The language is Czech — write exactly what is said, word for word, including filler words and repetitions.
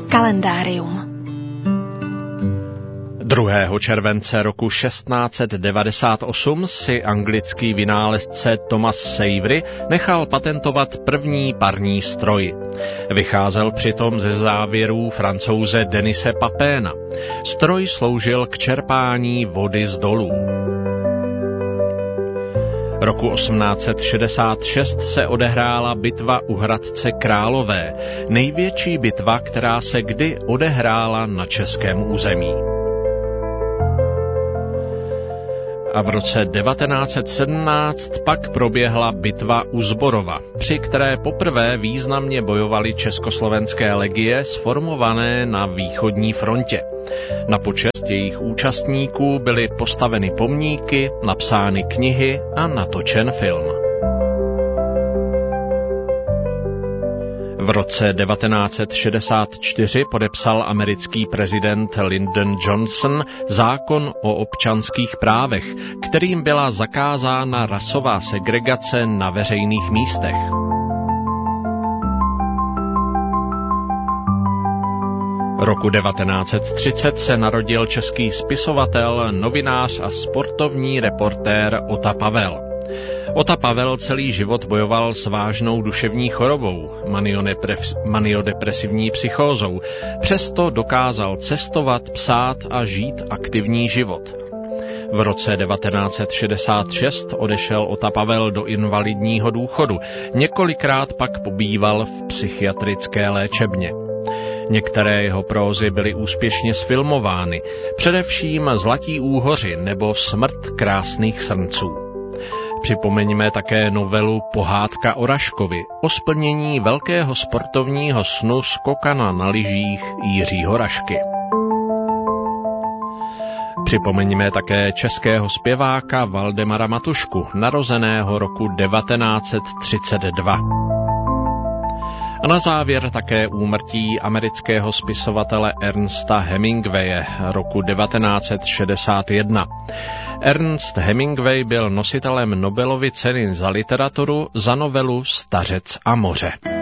Kalendárium. druhého července roku šestnáct set devadesát osm si anglický vynálezce Thomas Savery nechal patentovat první parní stroj. Vycházel přitom ze závěrů Francouze Denise Papéna. Stroj sloužil k čerpání vody z dolů. Roku osmnáct set šedesát šest se odehrála bitva u Hradce Králové, největší bitva, která se kdy odehrála na českém území. A v roce devatenáct set sedmnáct pak proběhla bitva u Zborova, při které poprvé významně bojovaly československé legie sformované na východní frontě. Na počest jejich účastníků byly postaveny pomníky, napsány knihy a natočen film. V roce devatenáct set šedesát čtyři podepsal americký prezident Lyndon Johnson zákon o občanských právech, kterým byla zakázána rasová segregace na veřejných místech. Roku devatenáct set třicet se narodil český spisovatel, novinář a sportovní reportér Ota Pavel. Ota Pavel celý život bojoval s vážnou duševní chorobou, maniodepresivní psychózou. Přesto dokázal cestovat, psát a žít aktivní život. V roce devatenáct set šedesát šest odešel Ota Pavel do invalidního důchodu. Několikrát pak pobýval v psychiatrické léčebně. Některé jeho prózy byly úspěšně sfilmovány, především Zlatí úhoři nebo Smrt krásných srnců. Připomeňme také novelu Pohádka o Raškovi o splnění velkého sportovního snu skokana na lyžích Jiřího Rašky. Připomeňme také českého zpěváka Valdemara Matušku, narozeného roku devatenáct set třicet dva. A na závěr také úmrtí amerického spisovatele Ernesta Hemingwaye roku devatenáct set šedesát jedna. Ernest Hemingway byl nositelem Nobelovy ceny za literaturu za novelu Stařec a moře.